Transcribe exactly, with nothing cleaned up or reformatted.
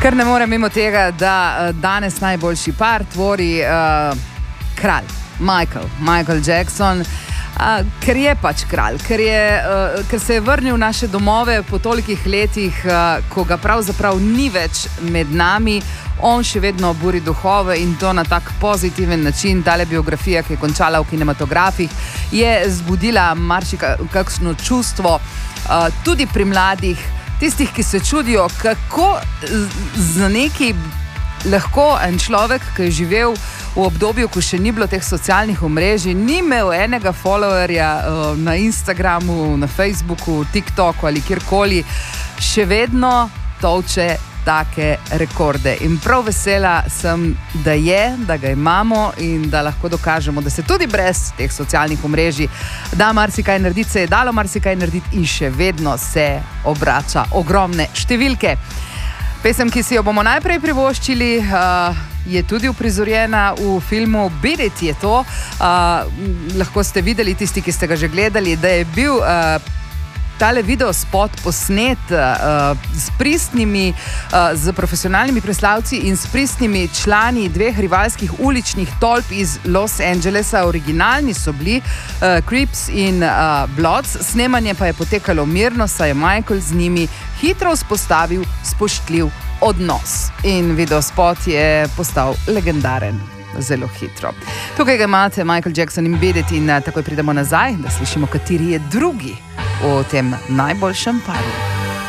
Ker ne morem mimo tega, da danes najboljši par tvori uh, kralj, Michael, Michael Jackson, uh, ker je pač kralj, ker, je, uh, ker se je vrnil v naše domove po tolikih letih, uh, ko ga pravzaprav ni več med nami, on še vedno buri duhove in to na tak pozitiven način. Tale biografija, ki je končala v kinematografih, je zbudila marsikakšno čustvo, uh, tudi pri mladih, tistih, ki se čudijo, kako za neki lahko en človek, ki je živel v obdobju, ko še ni bilo teh socialnih omrežij, ni imel enega followerja uh, na Instagramu, na Facebooku, TikToku ali kjerkoli, še vedno tolče take rekorde. In prav vesela sem, da je, da ga imamo in da lahko dokažemo, da se tudi brez teh socialnih omrežij da marsikaj narediti, se je dalo marsikaj narediti in še vedno se obrača ogromne številke. Pesem, ki si jo bomo najprej privoščili, uh, je tudi uprizorjena v filmu Beat It je to. Uh, lahko ste videli, tisti, ki ste ga že gledali, da je bil uh, tale video spot posnet uh, s pristnimi, uh, z profesionalnimi preslavci in s pristnimi člani dveh rivalskih uličnih tolp iz Los Angelesa. Originalni so bili uh, Crips in uh, Bloods, snemanje pa je potekalo mirno, saj je Michael z njimi hitro vzpostavil spoštljiv odnos. In video spot je postal legendaren zelo hitro. Tukaj ga imate, Michael Jackson in Beat It, in uh, takoj pridemo nazaj, da slišimo, kateri je drugi v tem najboljšem paru.